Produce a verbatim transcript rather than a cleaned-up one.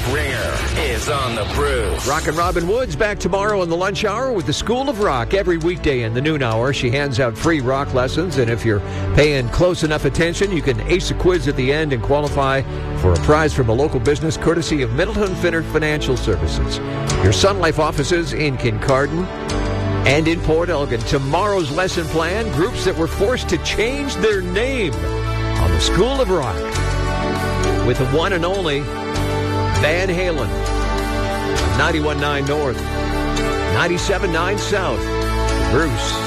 Ringer is on the Brews. Rockin' Robin Woods back tomorrow in the lunch hour with the School of Rock. Every weekday in the noon hour, she hands out free rock lessons, and if you're paying close enough attention, you can ace a quiz at the end and qualify for a prize from a local business courtesy of Middleton Finner Financial Services. Your Sun Life offices in Kincardine and in Port Elgin. Tomorrow's lesson plan, groups that were forced to change their name on the School of Rock with the one and only Van Halen. ninety-one point nine North, ninety-seven point nine South. Bruce.